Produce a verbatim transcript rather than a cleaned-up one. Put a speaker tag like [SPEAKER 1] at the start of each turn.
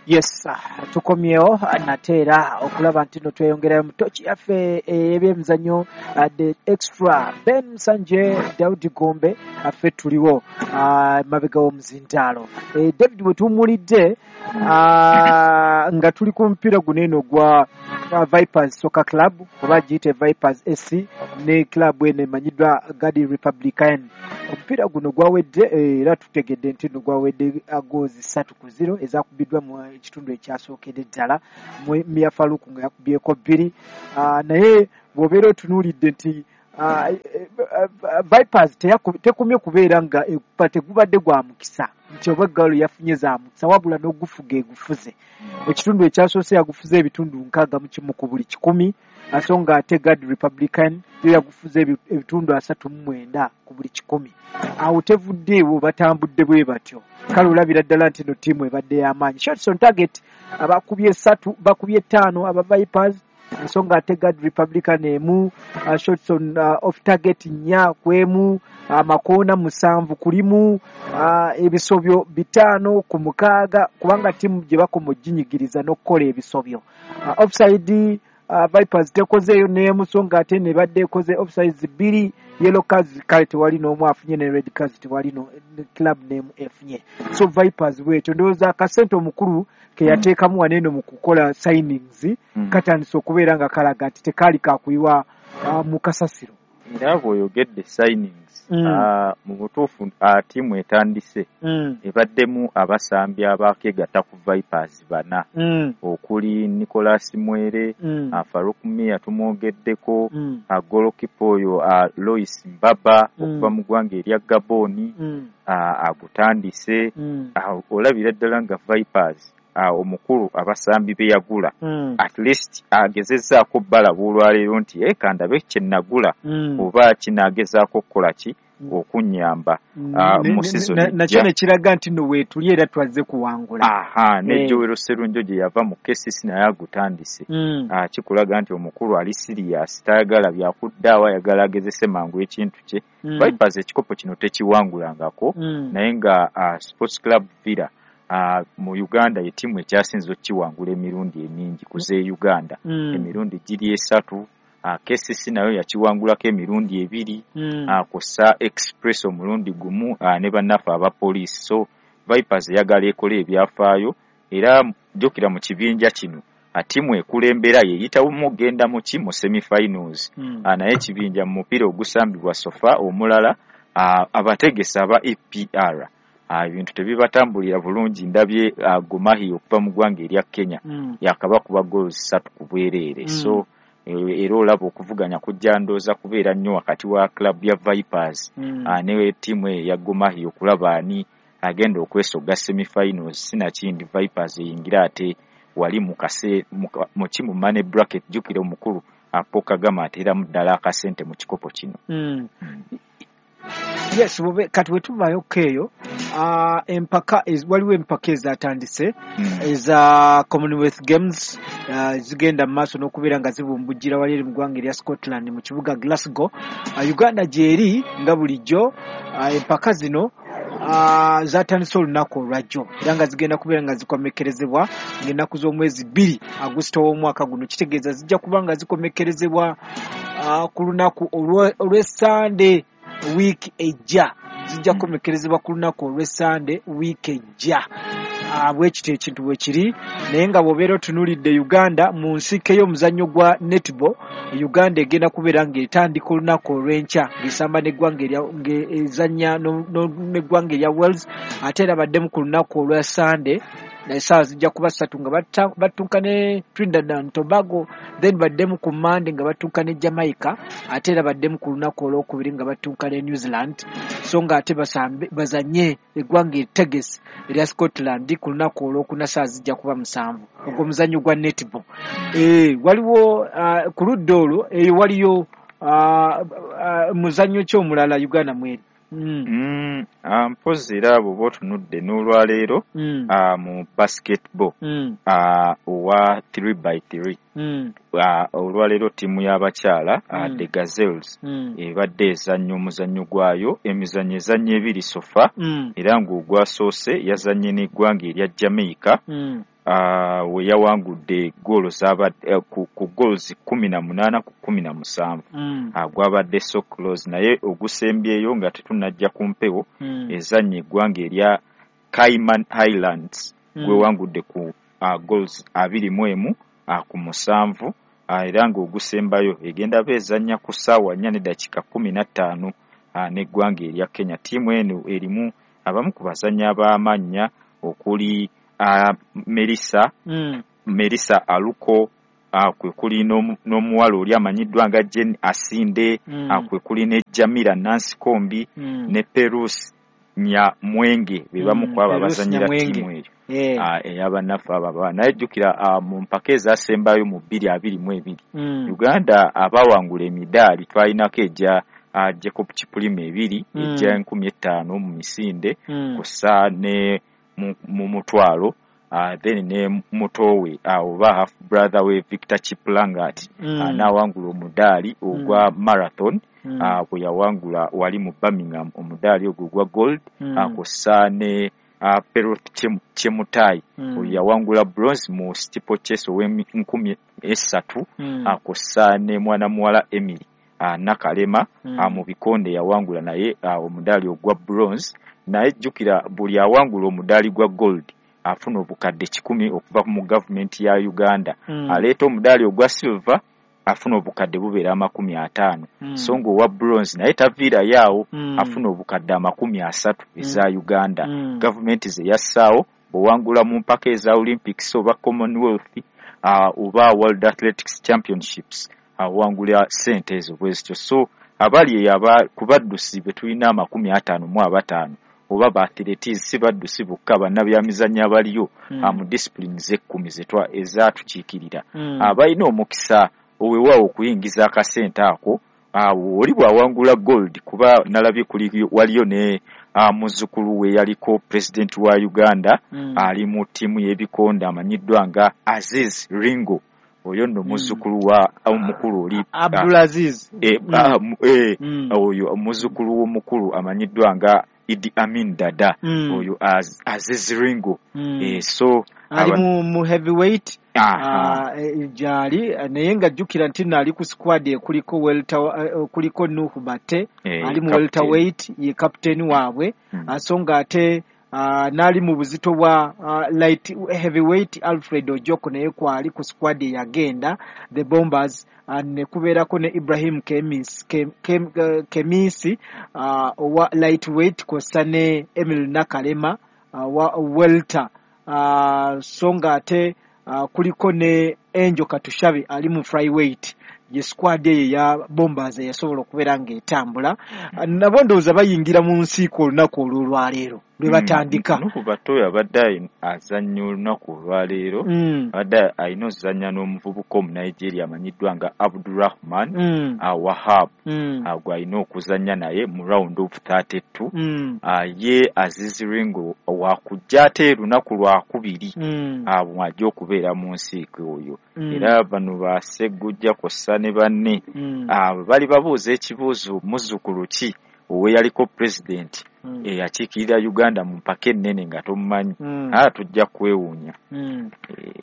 [SPEAKER 1] Yes, tukomyewo nateera okulaba nti no tweyongera mu tochi yaffe ebyemizannyo the extra Ben Sanje Daudi Gombe affe tuliwo mabega w'omuzindaalo David bwe tuwummulidde nga tuli ku mupiira guno eno gwa Vipers Soccer Club oba giyite Vipers S C ne club eno emanyiddwa Gadi Republican. Omupiira guno gwawedde era tutegedde nti no gwawedde agoozi ssatu ku zero ezakubiddwa mu ekitundu ekyasookedde ddala Mia Faruku nga yakubyeko bbiri naye bw'obeera otunuulidde nti Vipers tekumye kubeera nga tegubadde gwa mukisa nti oba Galo yafunye za mukisa wabula n'ogufuga egufuze ekitundu ekyasoose yagufuze ebitundu nkaaga mu kimu ku buli kikumi ate nga ate Gadi Republican yagufuze ebitundu asatu mu mwenda ku buli kikumi awo tevuddeewo batambudde bwe batyo kale olabira ddala nti no ttiimu ebadde y'amaanyi shots on target abakubye ssatu bakubye ttaano aba Vipers ensonga ate Gadi Republican emu uh, shots on uh, off target nnya kwemu amakoona uh, musanvu kulimu uh, ebisobyo bitaano ku mukaaga kubanga ttiimu gye bakoma ginyigiriza n'okukola ebisobyo uh, offside uh, Vipers tekozeeyo n'emu so nga ate ne badde ekoze offsides bbiri yellow cards kale tewali n'omu afunye ne red cards tewali no club n'emu efunye so Vipers bwetyo ndowooza akasente omukulu ke yateekamu waneeno mu kukola signings mm. katandise okubeera nga kalaga nti tekaali kakuyiwa uh, mu kasasiro
[SPEAKER 2] era bw'oyogedde signings mm. uh, mu butuufu uh, ttiimu etandise mm. ebaddemu abasambi abakegatta ku Vipers bana mm. okuli Nicholas Mwere mm. uh, Farouk Mia tumwogeddeko mm. uh, golokipa oyo uh, Lois Mbaba mm. okuva mu ggwanga erya Gaboni mm. uh, agutandise mm. uh, olabira ddala nga Vipers Uh, omukulu abasambi be yagula mm. at least agezezzaako uh, bbala olwaleero nti e kandabe kye nagula mm. oba kinaagezaako okukola ki mm. okunnyamba uh, mu season
[SPEAKER 1] nakyo ne kiraga nti no weetuli era twazze kuwangula
[SPEAKER 2] aha ne hey. Joel Serunjo gye yava mu K C C naye agutandise mm. uh, kikulaga nti omukulu ali serious tayagala byakuddaawo ayagala agezese mangu ekintu kye mm. Vipers ekikopo kino tekiwangulangako mm. naye nga uh, Sports Club Villa Uh, mu Uganda yetimu ekyasinze okiwangula emirundi emingi kuze Uganda mm. emirundi giri esatu uh, K C C nayo yakiwangulako emirundi ebiri mm. uh, kusa Express omulundi gumu uh, ne bannafu aba police so Vipers yagala ekola ebyafaayo era jokira mu kibinja kino atimu ekulembera yeyitawo mugenda mu ki mu semi-finals mm. uh, naye kibinja mu mupiira ogusambibwa sofa omulala uh, abategesa aba E P R ebintu uh, tebibatambulira bulungi ndabye uh, Gomahi okuva mu ggwanga erya Kenya mm. yakaba kuba goals ssatu ku bwereere mm. so era olaba okuvuganya kujja ndooza kubeera nnyo wakati wa club ya Vipers mm. uh, ne ttiimu ya Gomahi okulaba ani agenda okwesoga semi-finals sinakindi Vipers eyingira ate wali mu kase mu kimu money bracket jukira omukulu apoka gama atera mu ddala akasente mu kikopo kino mm. mm.
[SPEAKER 1] Yes, bobe kati wetuvayo keyo uh, empaka is waliwo empaka ezatandise mm. eza Commonwealth Games uh, zigenda maaso n'okubeera nga zibumbujira wali eri mu ggwanga erya Scotland mu kibuga Glasgow uh, Uganda gyeri nga bulijjo uh, empaka zino uh, zatandise olunaku olwajjo era nga zigenda kubeera nga zikomekerezebwa ng'ennaku z'omwezi bbiri Augusito w'omwaka guno kitegeeza zijja kuba nga zikomekerezebwa uh, ku lunaku olw'Essande week ejja zijja kumekerezebwa ku lunaku olw'Essande week ejja bwekito ekintu bwe kiri naye nga bw'obeera otunuulidde Uganda mu nsiko y'omuzannyo gwa netball Uganda egenda kubeera ng'etandika olunaku olw'enkya ng'esamba n'eggwanga ezannya n'eggwanga erya Wales ate era baddemu ku lunaku olwa Sunday essaawa zijja kuba ssatu nga batuuka ne Trinidad and Tobago then baddemu ku Monday nga batuuka ne Jamaica ate era baddemu ku lunaku olwokubiri nga batuuka ne New Zealand so nga ate basambe bazanye eggwanga etegesi erya Scotland ku lunaku olwokuna essaawa zijja kuba musanvu ogwo muzannyo gwa netball eh waliwo uh, ku ludda olwo eyo waliyo uh, uh, muzannyo ki omulala Uganda mweri
[SPEAKER 2] Mm. Mm, uh, mpozi era abo botunudde n'olwaleero mm. uh, mu basketball mm. uh, wa three by three mm. uh, olwaleero ttiimu y'abakyala mm. uh, the Gazelles mm. ebadde ezannya omuzannyo gwayo emizannyo ezannya ebiri sofa mm. era ng'ogwasoose yazannye n'eggwanga erya Jamaica mm. uh, we yawangudde goolo zaba uh, ku, ku goals kumi na munaana ku kumi na musanvu
[SPEAKER 1] mm.
[SPEAKER 2] uh, gwabadde so close naye ogusembyeyo nga tetunajja ku mpewo
[SPEAKER 1] mm.
[SPEAKER 2] ezannya eggwanga erya Cayman Islands mm. gwe wangudde ku uh, goals abiri mu emu uh, ku musanvu uh, era nga ogusembayo egenda beezannya ku ssaawa nnya ne dakiika kumi na ttaano uh, n'eggwanga erya Kenya. Ttiimu eno erimu abamu ku bazannyi ab'amannya okuli uh, Melissa
[SPEAKER 1] mm.
[SPEAKER 2] Melissa Aluko uh, kwe kuli n'omuwala oli amanyiddwa nga Jen Asinde mm. uh, kwe kuli ne Jamila Nancy Kombi mm. ne Perus Nyamwenge be bamu mm. kwaba bazannyira ttiimu eyo yeah. uh, ey'abannaffe ababa naye jjukira uh, mu mpaka ezaasembayo mu bbiri abiri mu ebiri mm. Uganda abawangula emidaali twalinako ejja uh, Jacob Kipulima ebiri mm. ejja enkumi ettaano mu misinde mm. kussa ne mu, mu mutwalo uh, then ne mutowe uh, oba half brother we Victor Kiplangat mm. uh, n'awangula omudaali ogwa mm. marathon mm. uh, bwe yawangula wali mu Birmingham omudaali ogwo gwa gold mm. uh, kussa ne uh, Perot Chemutai mm. uh, yawangula bronze mu steeplechase ow'enkumi esatu mm. uh, kussa ne mwana muwala Emily uh, Nakalema mm. uh, mu bikonde yawangula naye uh, omudaali ogwa bronze naye jjukira buli awangula omudaali gwa gold afuna obukadde kikumi okuva mu gavumenti ya Uganda mm. aleeta omudaali ogwa silver afuna obukadde bubeera amakumi ataano mm. so ng'owa bronze naye taviira yaawo mm. afuna obukadde amakumi asatu eza Uganda mm. gavumenti ze yassaawo bw'owangula mu mpaka eza Olympics oba Commonwealth uh, oba World Athletics Championships awangula uh, sente ezo bwezityo so abali aba kubaddusi be tulina amakumi ataano mu abataano oba ba athletics si baddusi bokka bannabyamizannyo abaliyo mm. uh, mu disciplines ekkumi zetwa ezaatukiikirira mm. abalina uh, omukisa oweewaawo okuyingiza akasente ako uh, oli bw'awangula gold kuba nalabye kuli waliyo ne uh, muzzukulu we yaliko president wa Uganda mm. ali mu ttiimu y'ebikonde amanyiddwa nga Aziz Ringo oyo nno muzzukulu wa omukulu oli
[SPEAKER 1] Abdulaziz
[SPEAKER 2] eh, mm. uh, eh, mm. oyo muzzukulu w'omukulu amanyiddwa nga Idi Amin Dada mm. oyo az, Aziz Ringo mm. eh, so
[SPEAKER 1] ali mu, mu heavyweight uh, jali naye nga jjukira nti ali ku squad ekuliko welter uh, kuliko Nuhu Bate eh, ali mu welterweight ye captain waabwe mm. asonga ate uh, nali mu buzito bwa uh, light heavyweight Alfred Ojoko naye kwali ku squad yagenda the Bombers ne kubeerako ne Ibrahim Kemis Kem, Kem, uh, Kemisi uh, owa lightweight kosa ne Emil Nakalema uh, wa welter uh, songa ate uh, kuliko ne Angel Katushabe ali mu flyweight ye squad eyo ya Bombers yasobola okubeera ng'etambula uh, nabo ndowooza bayingira mu nsiiko olunaku olw'olwaleero lwe batandika
[SPEAKER 2] Nuhu Batoya abadde azannya olunaku olwaleero abadde alina ozannya n'omuvubuka omunigeria amanyiddwa nga Abdurrahman mm. uh, Wahab mm. uh, gw'alina okuzannya naye mu round of thirty-two mm. uh, ye Aziz Ringo wakujja ate lunaku lwakubiri mm. uh, bw'ajja okubeera mu nsiiko oyo mm. era bano bassegujja kossa ne banne mm. uh, bali babuuza ekibuuzo muzzukulu ki owe yaliko president mm. e yakiikirira Uganda mu mpaka ennene nga tomumanyi mm. aa tujja kwewuunya mm. e,